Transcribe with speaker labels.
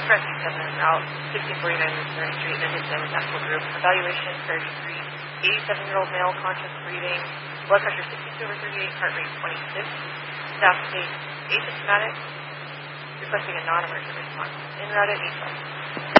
Speaker 1: Express 7 Route 1649 Missouri Street, Henderson Medical Group. Evaluation, surgery 87-year-old male, conscious breathing, blood pressure 62/38, heart rate 26. Staff state asymptomatic, requesting a non-emergent response. En route at 8:12.